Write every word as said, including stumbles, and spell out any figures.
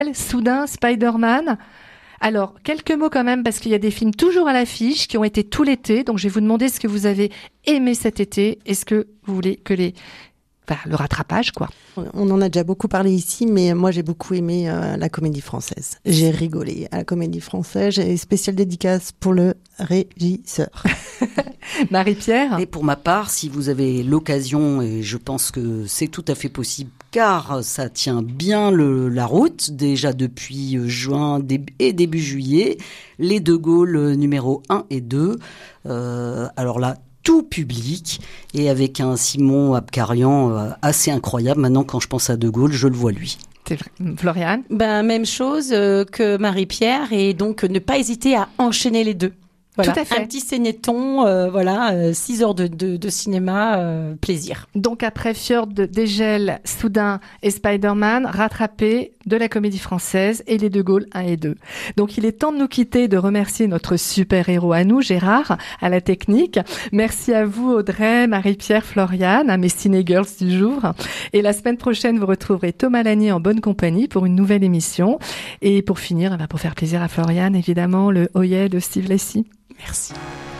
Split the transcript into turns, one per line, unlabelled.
Soudain, Spider-Man. Alors, quelques mots quand même, parce qu'il y a des films toujours à l'affiche qui ont été tout l'été. Donc, je vais vous demander ce que vous avez aimé cet été. Est-ce que vous voulez que les... Enfin, le rattrapage, quoi.
On en a déjà beaucoup parlé ici, mais moi, j'ai beaucoup aimé euh, la comédie française. J'ai rigolé à la comédie française. J'ai une spéciale dédicace pour le régisseur.
Marie-Pierre ?
Et pour ma part, si vous avez l'occasion, et je pense que c'est tout à fait possible, car ça tient bien le, la route, déjà depuis juin début, et début juillet, les De Gaulle numéro un et deux. Euh, alors là, tout public, et avec un Simon Abkarian euh, assez incroyable. Maintenant, quand je pense à De Gaulle, je le vois lui.
C'est vrai. Floriane ?
Ben, même chose euh, que Marie-Pierre, et donc euh, ne pas hésiter à enchaîner les deux. Voilà.
Tout à fait.
Un petit scénéton, euh, voilà, euh, six heures de, de, de cinéma, euh, plaisir.
Donc après Fjord, Dégel, Soudain et Spider-Man, rattrapé de la comédie française et les De Gaulle un et deux. Donc il est temps de nous quitter, de remercier notre super-héros à nous, Gérard, à la technique. Merci à vous, Audrey, Marie-Pierre, Floriane, à mes Ciné Girls du jour. Et la semaine prochaine, vous retrouverez Thomas Lanier en bonne compagnie pour une nouvelle émission. Et pour finir, pour faire plaisir à Floriane, évidemment, le Oyez de Steve Lacy.
Merci.